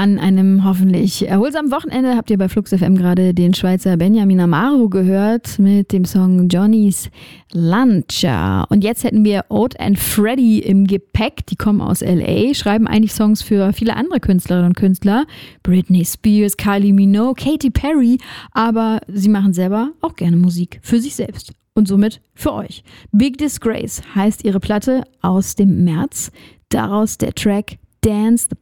An einem hoffentlich erholsamen Wochenende habt ihr bei Flux FM gerade den Schweizer Benjamin Amaro gehört mit dem Song Johnny's Luncher. Und jetzt hätten wir Oat and Freddy im Gepäck. Die kommen aus L.A., schreiben eigentlich Songs für viele andere Künstlerinnen und Künstler. Britney Spears, Kylie Minogue, Katy Perry. Aber sie machen selber auch gerne Musik für sich selbst. Und somit für euch. Big Disgrace heißt ihre Platte aus dem März. Daraus der Track Dance the